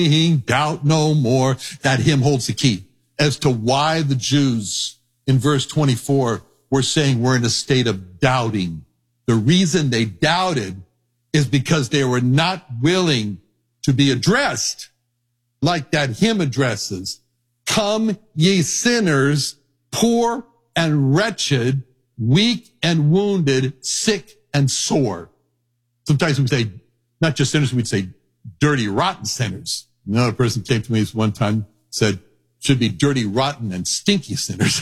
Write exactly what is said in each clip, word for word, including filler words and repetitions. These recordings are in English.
doubt no more. That hymn holds the key as to why the Jews in verse twenty-four were saying we're in a state of doubting. The reason they doubted is because they were not willing to be addressed like that hymn addresses. Come ye sinners, poor and wretched, weak and wounded, sick and sore. Sometimes we say, not just sinners, we'd say dirty, rotten sinners. Another person came to me one time, said, should be dirty, rotten, and stinky sinners.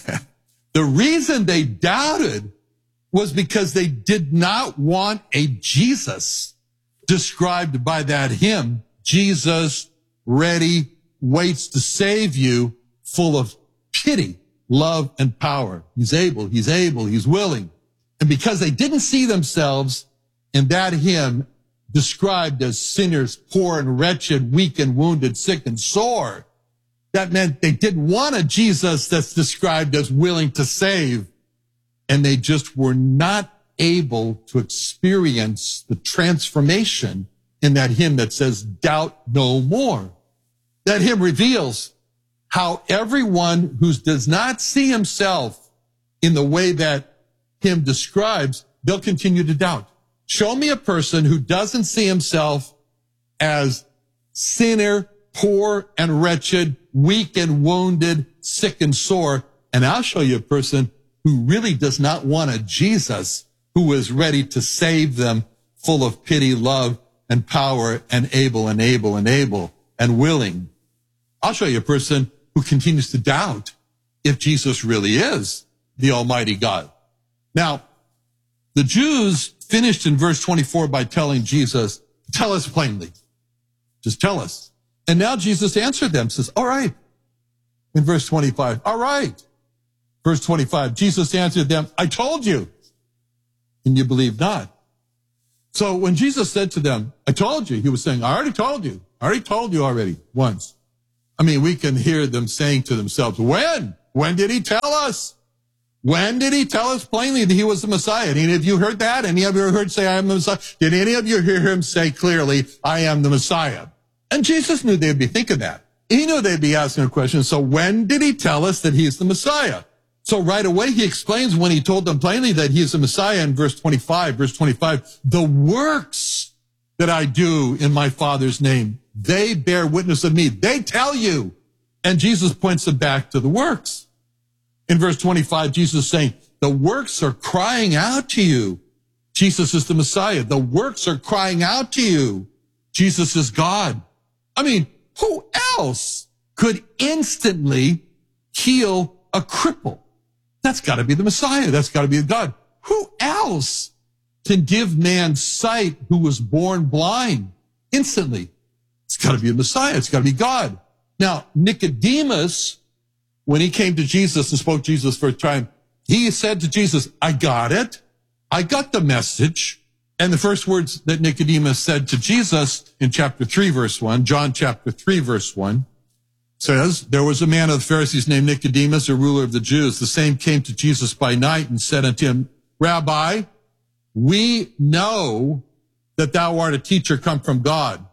The reason they doubted was because they did not want a Jesus described by that hymn. Jesus, ready, waits to save you, full of pity, love, and power. He's able, he's able, he's willing. And because they didn't see themselves in that hymn described as sinners, poor and wretched, weak and wounded, sick and sore, that meant they didn't want a Jesus that's described as willing to save. And they just were not able to experience the transformation in that hymn that says, doubt no more. That hymn reveals how everyone who does not see himself in the way that hymn describes, they'll continue to doubt. Show me a person who doesn't see himself as sinner, poor and wretched, weak and wounded, sick and sore, and I'll show you a person who really does not want a Jesus who is ready to save them, full of pity, love, and power, and able, and able, and able, and willing. I'll show you a person who continues to doubt if Jesus really is the Almighty God. Now, the Jews finished in verse twenty-four by telling Jesus, tell us plainly. Just tell us. And now Jesus answered them, says, all right. In verse twenty-five, all right. Verse twenty-five, Jesus answered them, I told you, and you believe not. So when Jesus said to them, I told you, he was saying, I already told you. I already told you already once. I mean, we can hear them saying to themselves, when? When did he tell us? When did he tell us plainly that he was the Messiah? Any of you heard that? Any of you heard say, I am the Messiah? Did any of you hear him say clearly, I am the Messiah? And Jesus knew they'd be thinking that. He knew they'd be asking a question. So when did he tell us that he's the Messiah? So right away, he explains when he told them plainly that he is the Messiah in verse twenty-five, verse twenty-five, the works that I do in my Father's name, they bear witness of me. They tell you. And Jesus points them back to the works. In verse twenty-five, Jesus is saying, the works are crying out to you. Jesus is the Messiah. The works are crying out to you. Jesus is God. I mean, who else could instantly heal a cripple? That's got to be the Messiah. That's got to be God. Who else can give man sight who was born blind instantly? It's got to be the Messiah. It's got to be God. Now, Nicodemus, when he came to Jesus and spoke to Jesus for a time, he said to Jesus, I got it. I got the message. And the first words that Nicodemus said to Jesus in chapter three, verse one, John chapter three, verse one, says, there was a man of the Pharisees named Nicodemus, a ruler of the Jews. The same came to Jesus by night and said unto him, Rabbi, we know that thou art a teacher come from God.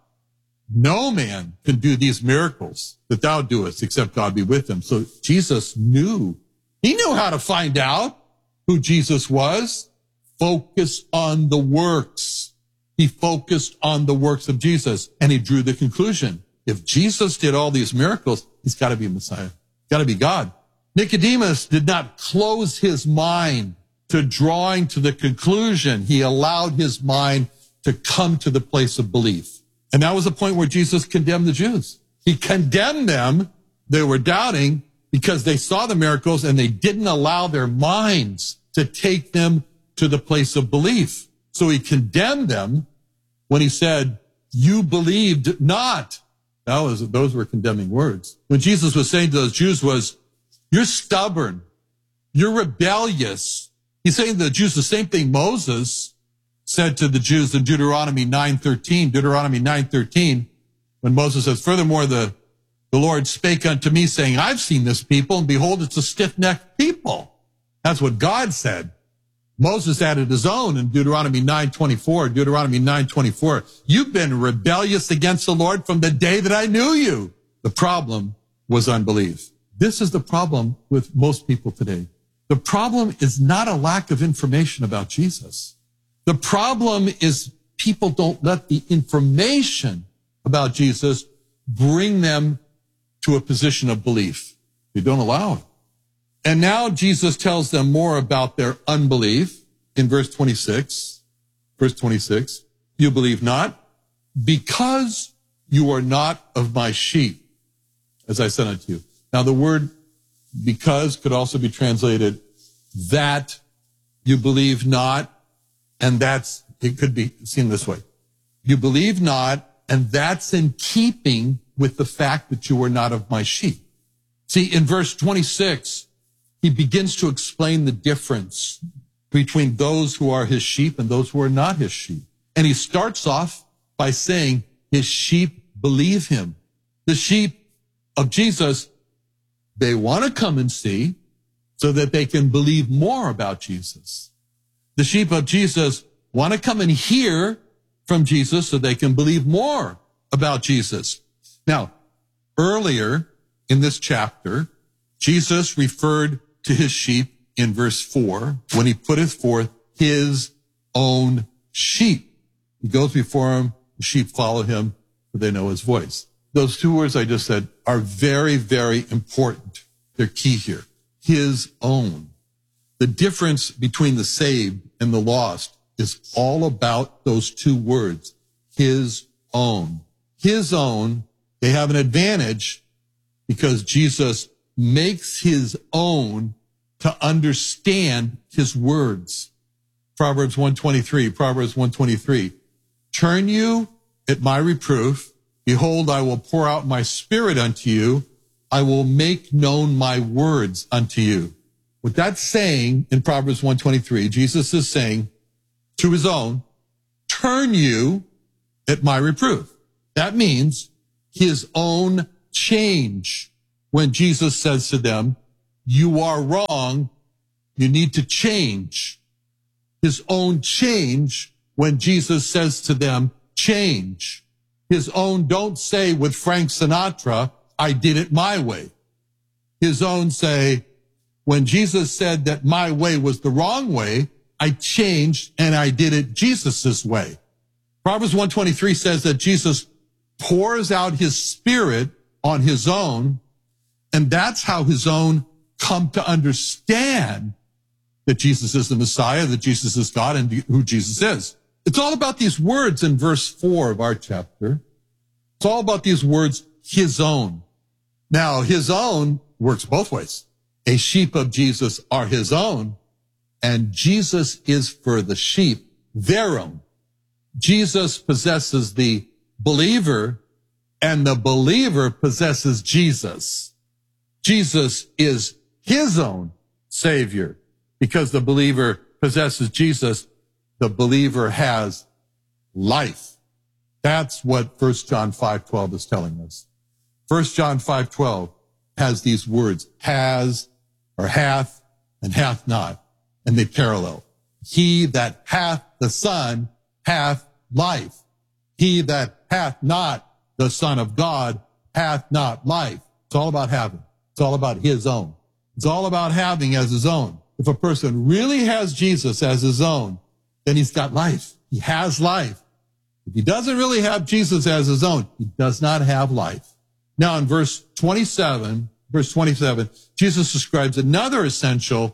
No man can do these miracles that thou doest except God be with him. So Jesus knew. He knew how to find out who Jesus was. Focus on the works. He focused on the works of Jesus, and he drew the conclusion. If Jesus did all these miracles, he's got to be Messiah. Got to be God. Nicodemus did not close his mind to drawing to the conclusion. He allowed his mind to come to the place of belief. And that was the point where Jesus condemned the Jews. He condemned them. They were doubting because they saw the miracles and they didn't allow their minds to take them to the place of belief. So he condemned them when he said, you believed not. That was, those were condemning words. When Jesus was saying to those Jews was, you're stubborn. You're rebellious. He's saying to the Jews the same thing Moses said to the Jews in Deuteronomy nine thirteen. Deuteronomy nine thirteen, when Moses says, furthermore, the, the Lord spake unto me, saying, I've seen this people, and behold, it's a stiff-necked people. That's what God said. Moses added his own in Deuteronomy nine twenty-four, Deuteronomy nine twenty-four. You've been rebellious against the Lord from the day that I knew you. The problem was unbelief. This is the problem with most people today. The problem is not a lack of information about Jesus. The problem is people don't let the information about Jesus bring them to a position of belief. They don't allow it. And now Jesus tells them more about their unbelief in verse twenty-six. Verse twenty-six, you believe not because you are not of my sheep, as I said unto you. Now the word because could also be translated that you believe not, and that's, it could be seen this way. You believe not, and that's in keeping with the fact that you are not of my sheep. See, in verse twenty-six, he begins to explain the difference between those who are his sheep and those who are not his sheep. And he starts off by saying his sheep believe him. The sheep of Jesus, they want to come and see so that they can believe more about Jesus. The sheep of Jesus want to come and hear from Jesus so they can believe more about Jesus. Now, earlier in this chapter, Jesus referred to his sheep in verse four when he putteth forth his own sheep. He goes before him, the sheep follow him, for they know his voice. Those two words I just said are very, very important. They're key here. His own. The difference between the saved and the lost is all about those two words. His own. His own, they have an advantage because Jesus makes his own to understand his words. Proverbs one twenty-three, Proverbs one twenty-three. Turn you at my reproof. Behold, I will pour out my spirit unto you. I will make known my words unto you. What that's saying in Proverbs one twenty-three, Jesus is saying to his own, turn you at my reproof. That means his own change. When Jesus says to them, you are wrong, you need to change. His own change when Jesus says to them, change. His own don't say with Frank Sinatra, I did it my way. His own say, when Jesus said that my way was the wrong way, I changed and I did it Jesus's way. Proverbs one twenty-three says that Jesus pours out his spirit on his own, and that's how his own come to understand that Jesus is the Messiah, that Jesus is God, and who Jesus is. It's all about these words in verse four of our chapter. It's all about these words, his own. Now, his own works both ways. A sheep of Jesus are his own, and Jesus is for the sheep their own. Jesus possesses the believer, and the believer possesses Jesus. Jesus is his own Savior. Because the believer possesses Jesus, the believer has life. That's what First John five twelve is telling us. First John five twelve has these words, has or hath and hath not, and they parallel. He that hath the Son hath life. He that hath not the Son of God hath not life. It's all about having. It's all about his own. It's all about having as his own. If a person really has Jesus as his own, then he's got life. He has life. If he doesn't really have Jesus as his own, he does not have life. Now in verse twenty-seven, verse twenty-seven, Jesus describes another essential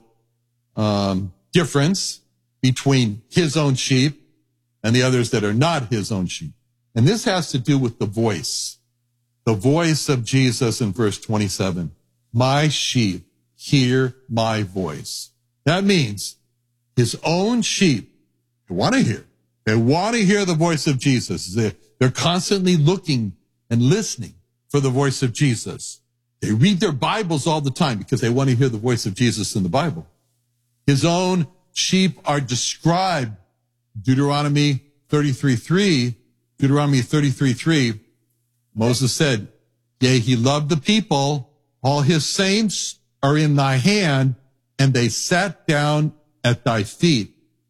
um, difference between his own sheep and the others that are not his own sheep. And this has to do with the voice. The voice of Jesus in verse twenty-seven. My sheep hear my voice. That means his own sheep, they want to hear. They want to hear the voice of Jesus. They're, they're constantly looking and listening for the voice of Jesus. They read their Bibles all the time because they want to hear the voice of Jesus in the Bible. His own sheep are described, Deuteronomy thirty-three three, Deuteronomy thirty-three three, Moses said, yea, he loved the people, all his saints are in thy hand, and they sat down at thy feet.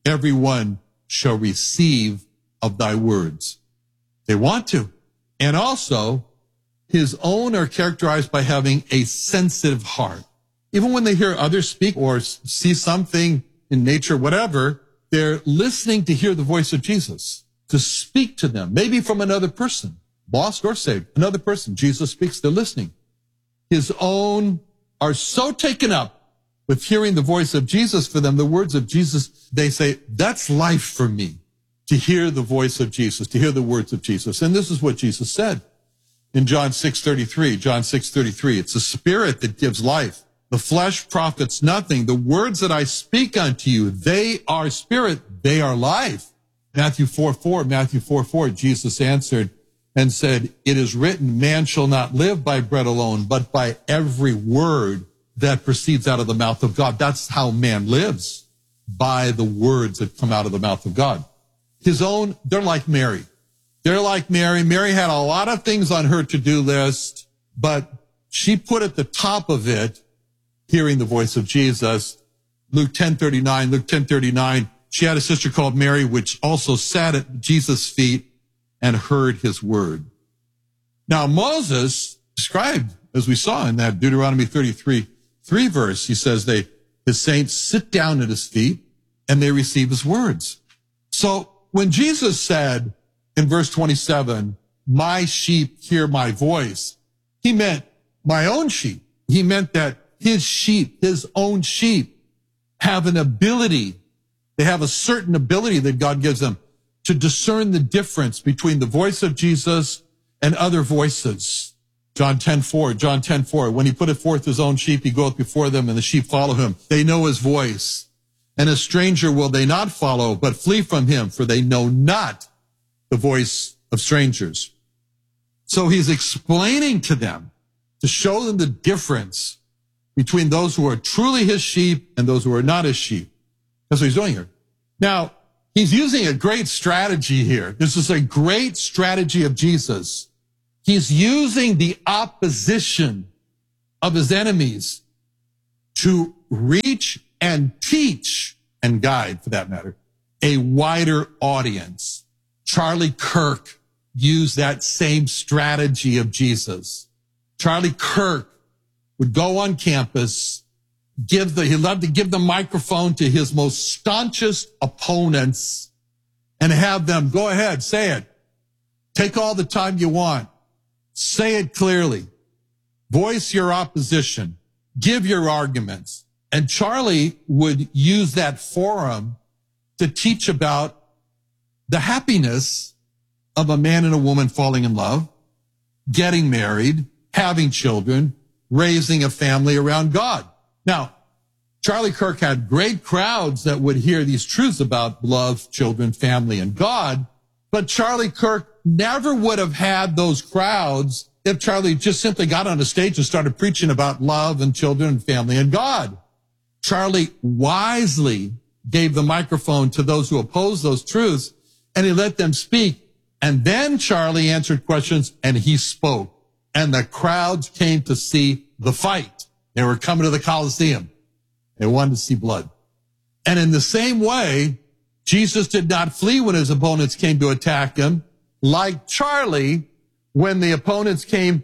everyone shall receive of thy words. They want to. And also, his own are characterized by having a sensitive heart. Even when they hear others speak or see something in nature, whatever, they're listening to hear the voice of Jesus, to speak to them, maybe from another person, lost or saved, another person. Jesus speaks, they're listening. His own are so taken up with hearing the voice of Jesus. For them, the words of Jesus, they say, that's life for me, to hear the voice of Jesus, to hear the words of Jesus. And this is what Jesus said in John six thirty-three. John six thirty-three, it's the Spirit that gives life. The flesh profits nothing. The words that I speak unto you, they are spirit, they are life. Matthew four four, Matthew four four, Jesus answered and said, it is written, man shall not live by bread alone, but by every word that proceeds out of the mouth of God. That's how man lives, by the words that come out of the mouth of God. His own, they're like Mary. They're like Mary. Mary had a lot of things on her to-do list, but she put at the top of it hearing the voice of Jesus. Luke ten thirty-nine, Luke ten thirty-nine, she had a sister called Mary, which also sat at Jesus' feet and heard his word. Now, Moses described, as we saw in that Deuteronomy thirty-three, three verse, he says they, his saints sit down at his feet and they receive his words. So when Jesus said in verse twenty-seven, my sheep hear my voice, he meant my own sheep. He meant that his sheep, his own sheep, have an ability. They have a certain ability that God gives them to discern the difference between the voice of Jesus and other voices. John ten four, John ten four, when he putteth forth his own sheep, he goeth before them, and the sheep follow him. They know his voice. And a stranger will they not follow, but flee from him, for they know not the voice of strangers. So he's explaining to them, to show them the difference between those who are truly his sheep and those who are not his sheep. That's what he's doing here. Now, he's using a great strategy here. This is a great strategy of Jesus. He's using the opposition of his enemies to reach and teach and guide, for that matter, a wider audience. Charlie Kirk used that same strategy of Jesus. Charlie Kirk would go on campus, give the, he loved to give the microphone to his most staunchest opponents and have them, go ahead, say it. Take all the time you want. Say it clearly. Voice your opposition. Give your arguments. And Charlie would use that forum to teach about the happiness of a man and a woman falling in love, getting married, having children, raising a family around God. Now, Charlie Kirk had great crowds that would hear these truths about love, children, family, and God, but Charlie Kirk never would have had those crowds if Charlie just simply got on a stage and started preaching about love and children and family and God. Charlie wisely gave the microphone to those who opposed those truths, and he let them speak. And then Charlie answered questions, and he spoke. And the crowds came to see the fight. They were coming to the Coliseum. They wanted to see blood. And in the same way, Jesus did not flee when his opponents came to attack him. Like Charlie, when the opponents came,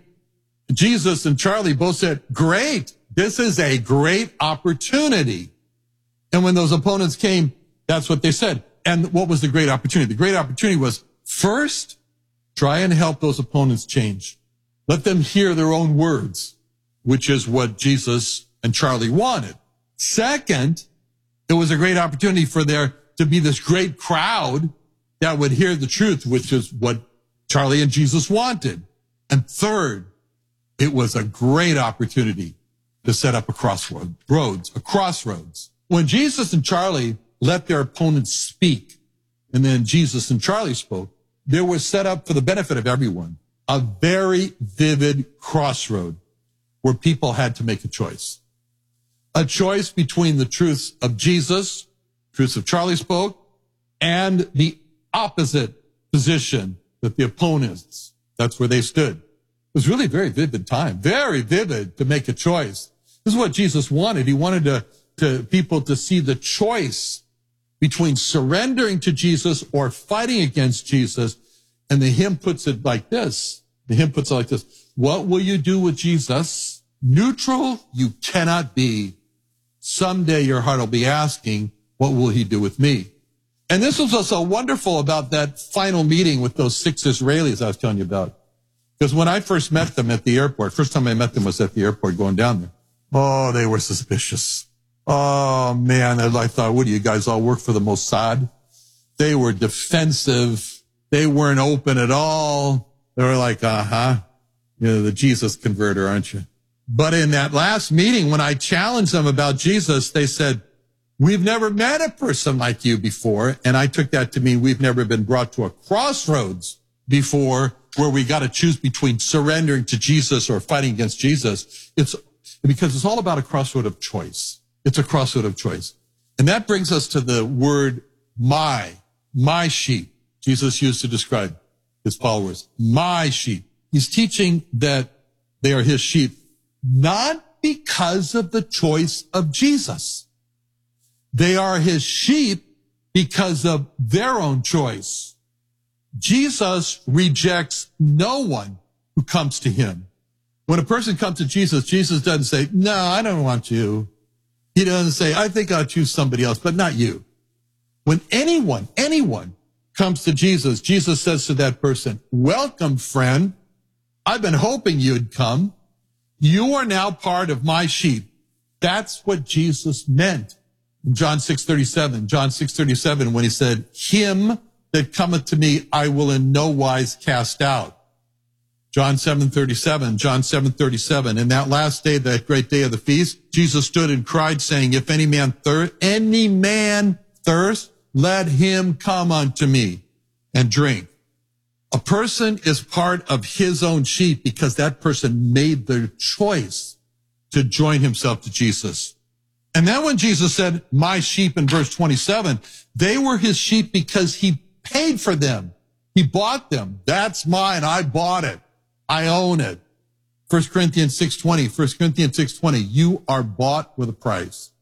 Jesus and Charlie both said, great, this is a great opportunity. And when those opponents came, that's what they said. And what was the great opportunity? The great opportunity was, first, try and help those opponents change. Let them hear their own words, which is what Jesus and Charlie wanted. Second, it was a great opportunity for there to be this great crowd that would hear the truth, which is what Charlie and Jesus wanted. And third, it was a great opportunity to set up a crossroads, a crossroads. When Jesus and Charlie let their opponents speak, and then Jesus and Charlie spoke, there was set up for the benefit of everyone a very vivid crossroad where people had to make a choice. A choice between the truths of Jesus, truths of Charlie spoke, and the opposite position that the opponents, that's where they stood. It was really a very vivid time, very vivid to make a choice. This is what Jesus wanted. He wanted to, to people to see the choice between surrendering to Jesus or fighting against Jesus. And the hymn puts it like this. The hymn puts it like this. What will you do with Jesus? Neutral you cannot be. Someday your heart will be asking, what will he do with me? And this was also wonderful about that final meeting with those six Israelis I was telling you about. Because when I first met them at the airport, first time I met them was at the airport going down there. Oh, they were suspicious. Oh, man, I thought, what do you guys all work for the Mossad? They were defensive. They weren't open at all. They were like, uh-huh, you're the Jesus converter, aren't you? But in that last meeting, when I challenged them about Jesus, they said, we've never met a person like you before. And I took that to mean we've never been brought to a crossroads before where we got to choose between surrendering to Jesus or fighting against Jesus. It's because it's all about a crossroad of choice. It's a crossroad of choice. And that brings us to the word my, my sheep. Jesus used to describe his followers, my sheep. He's teaching that they are his sheep, not because of the choice of Jesus. They are his sheep because of their own choice. Jesus rejects no one who comes to him. When a person comes to Jesus, Jesus doesn't say, no, I don't want you. He doesn't say, I think I'll choose somebody else, but not you. When anyone, anyone comes to Jesus, Jesus says to that person, welcome, friend. I've been hoping you'd come. You are now part of my sheep. That's what Jesus meant in John six thirty-seven. John six thirty-seven, when he said, him that cometh to me, I will in no wise cast out. John seven thirty-seven, John seven thirty-seven. In that last day, that great day of the feast, Jesus stood and cried, saying, if any man thirst, any man thirst, let him come unto me and drink. A person is part of his own sheep because that person made the choice to join himself to Jesus. And then when Jesus said, my sheep in verse twenty-seven, they were his sheep because he paid for them. He bought them. That's mine. I bought it. I own it. First Corinthians six twenty, First Corinthians six twenty, you are bought with a price.